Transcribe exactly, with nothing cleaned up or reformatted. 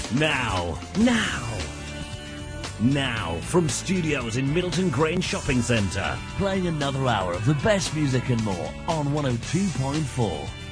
Now, now, now, from studios in Middleton Grange Shopping Centre, playing another hour of the best music and more on one oh two point four.